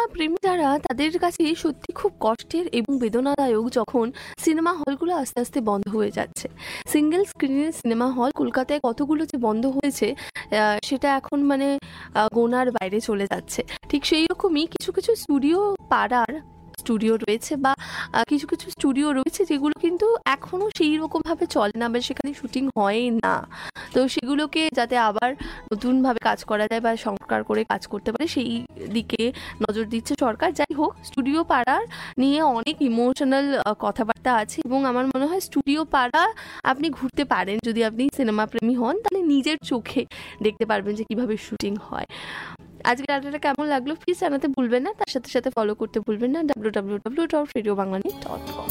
Cinema প্রেমী যারা, তাদের কাছে সত্যি খুব কষ্টের এবং বেদনাদায়ক যখন সিনেমা হলগুলো আস্তে আস্তে বন্ধ হয়ে যাচ্ছে। সিঙ্গেল স্ক্রিনের সিনেমা হল কলকাতায় কতগুলো যে বন্ধ হয়েছে, সেটা এখন মানে গোনার বাইরে চলে যাচ্ছে। ঠিক সেই রকমই কিছু কিছু পাড়ার স্টুডিও রয়েছে, বা কিছু কিছু স্টুডিও রয়েছে যেগুলো কিন্তু এখনো সেই রকম ভাবে চলে না, বা সেখানে শুটিং হয় না। তো সেগুলোকে যাতে আবার নতুনভাবে কাজ করা যায় বা সংস্কার করে কাজ করতে পারে, সেই দিকে নজর দিচ্ছে সরকার। যাই হোক, স্টুডিও পাড়ার নিয়ে অনেক ইমোশনাল কথাবার্তা আছে, এবং আমার মনে হয় স্টুডিও পাড়া আপনি ঘুরতে পারেন, যদি আপনি সিনেমা প্রেমী হন, তাহলে নিজের চোখে দেখতে পারবেন যে কিভাবে শুটিং হয়। আজকের আড্ডাটা কেমন লাগলো প্লিজ জানাতে ভুলবেন না, তার সাথে সাথে ফলো করতে ভুলবেন না www.radiobanglanews.com।